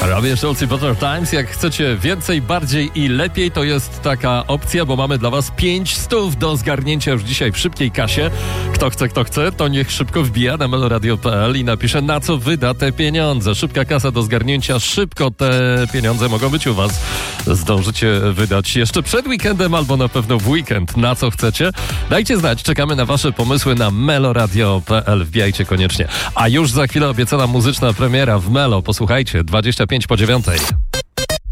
Robię Szulc Butter Times. Jak chcecie więcej, bardziej i lepiej, to jest taka opcja, bo mamy dla was 500 do zgarnięcia już dzisiaj w szybkiej kasie. Kto chce, to niech szybko wbija na meloradio.pl i napisze, na co wyda te pieniądze. Szybka kasa do zgarnięcia, szybko te pieniądze mogą być u was. Zdążycie wydać jeszcze przed weekendem albo na pewno w weekend. Na co chcecie? Dajcie znać, czekamy na wasze pomysły na meloradio.pl. Wbijajcie koniecznie. A już za chwilę obiecana muzyczna premiera w Melo. Posłuchajcie, 25 po 9.